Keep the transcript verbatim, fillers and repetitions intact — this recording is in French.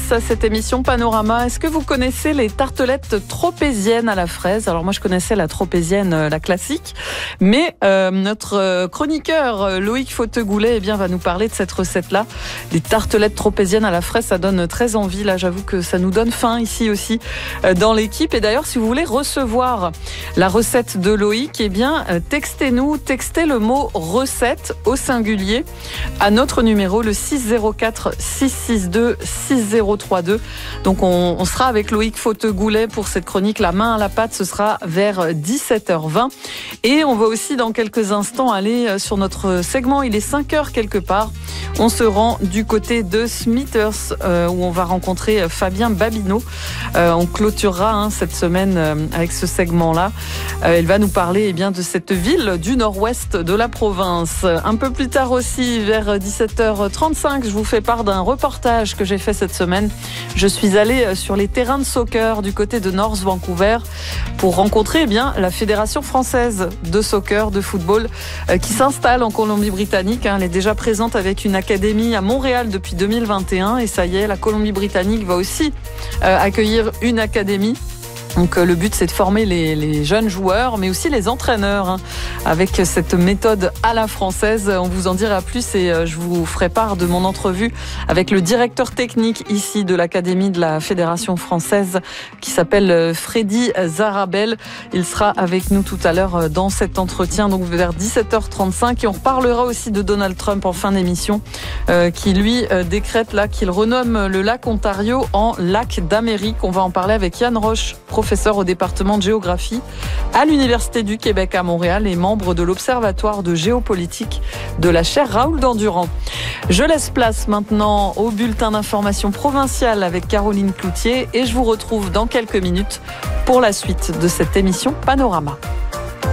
indice à cette émission Panorama. Est-ce que vous connaissez les tartelettes tropéziennes à la fraise? Alors moi je connaissais la tropézienne, euh, la classique, mais euh, notre euh, chroniqueur euh, Loïc Fautegoulet eh bien, va nous parler de cette recette-là. Les tartelettes tropéziennes à la fraise, ça donne très envie. Là j'avoue que ça nous donne faim ici aussi euh, dans l'équipe. Et d'ailleurs si vous voulez recevoir la recette de Loïc, eh bien euh, textez-nous, textez le mot recette au singulier à notre numéro le six zéro quatre six six deux six zéro trois deux. Donc on, on sera avec Loïc Fautegoulet pour cette chronique La main à la pâte. Ce sera vers dix-sept heures vingt. Et on va aussi dans quelques instants aller sur notre segment. Il est cinq heures quelque part. On se rend du côté de Smithers euh, où on va rencontrer Fabien Babineau. Euh, on clôturera hein, cette semaine euh, avec ce segment-là. Euh, il va nous parler eh bien, de cette ville du nord-ouest de la province. Un peu plus tard aussi, vers dix-sept heures trente-cinq, je vous fais part d'un reportage que j'ai fait cette semaine. Je suis allée sur les terrains de soccer du côté de North Vancouver pour rencontrer eh bien, la Fédération française de soccer, de football, euh, qui s'installe en Colombie-Britannique. Hein. Elle est déjà présente avec une académie à Montréal depuis deux mille vingt et un. Et ça y est, la Colombie-Britannique va aussi euh, accueillir une académie. Donc le but c'est de former les, les jeunes joueurs mais aussi les entraîneurs hein, avec cette méthode à la française. On vous en dira plus et je vous ferai part de mon entrevue avec le directeur technique ici de l'Académie de la Fédération française qui s'appelle Freddy Zarabel. Il sera avec nous tout à l'heure dans cet entretien donc vers dix-sept heures trente-cinq et on reparlera aussi de Donald Trump en fin d'émission euh, qui lui euh, décrète là qu'il renomme le lac Ontario en lac d'Amérique. On va en parler avec Yann Roche, professeur au département de géographie à l'Université du Québec à Montréal et membre de l'Observatoire de géopolitique de la chaire Raoul Dandurand. Je laisse place maintenant au bulletin d'information provincial avec Caroline Cloutier et je vous retrouve dans quelques minutes pour la suite de cette émission Panorama.